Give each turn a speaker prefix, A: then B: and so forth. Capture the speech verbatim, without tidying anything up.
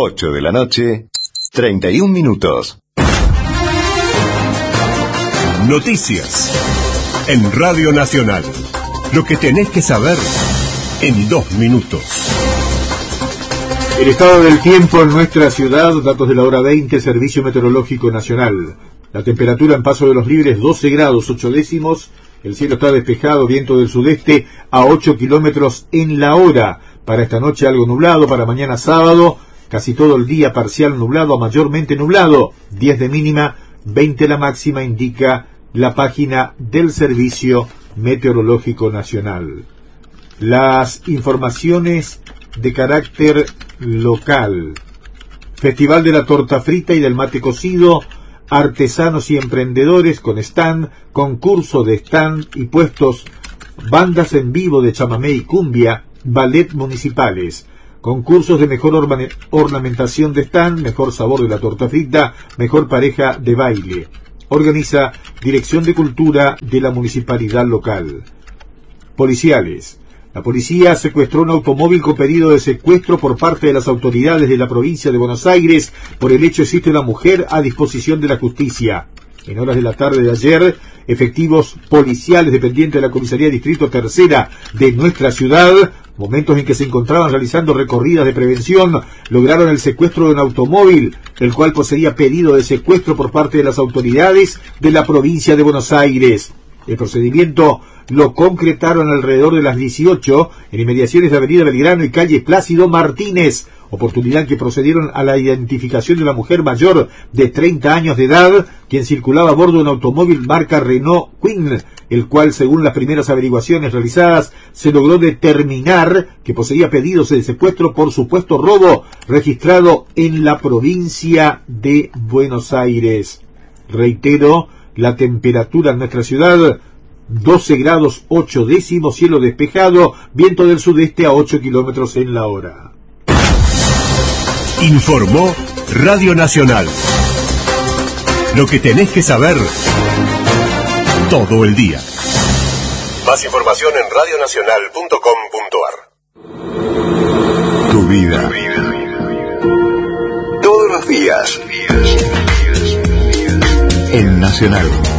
A: ocho de la noche, treinta y un minutos.
B: Noticias en Radio Nacional. Lo que tenés que saber en dos minutos.
C: El estado del tiempo en nuestra ciudad, datos de la hora veinte, Servicio Meteorológico Nacional. La temperatura en Paso de los Libres, doce grados, ocho décimos. El cielo está despejado, viento del sudeste a ocho kilómetros en la hora. Para esta noche algo nublado, para mañana sábado, casi todo el día parcial nublado a mayormente nublado. diez de mínima, veinte la máxima, indica la página del Servicio Meteorológico Nacional. Las informaciones de carácter local. Festival de la torta frita y del mate cocido, artesanos y emprendedores con stand, concurso de stand y puestos, bandas en vivo de chamamé y cumbia, ballet municipales, concursos de mejor orna- ornamentación de stand, mejor sabor de la torta frita, mejor pareja de baile. Organiza Dirección de Cultura de la Municipalidad Local. Policiales. La policía secuestró un automóvil con pedido de secuestro por parte de las autoridades de la provincia de Buenos Aires. Por el hecho existe una mujer a disposición de la justicia. En horas de la tarde de ayer, efectivos policiales dependientes de la Comisaría Distrito Tercera de nuestra ciudad, momentos en que se encontraban realizando recorridas de prevención, lograron el secuestro de un automóvil, el cual poseía pedido de secuestro por parte de las autoridades de la provincia de Buenos Aires. El procedimiento lo concretaron alrededor de las dieciocho en inmediaciones de Avenida Belgrano y calle Plácido Martínez, oportunidad en que procedieron a la identificación de una mujer mayor de treinta años de edad, quien circulaba a bordo de un automóvil marca Renault Queen, el cual, según las primeras averiguaciones realizadas, se logró determinar que poseía pedidos de secuestro por supuesto robo registrado en la provincia de Buenos Aires. Reitero, la temperatura en nuestra ciudad, doce grados ocho décimos, cielo despejado, viento del sudeste a ocho kilómetros en la hora.
B: Informó Radio Nacional. Lo que tenés que saber todo el día. Más información en radio nacional punto com punto ar.
A: Tu vida. Todos los días. En Nacional.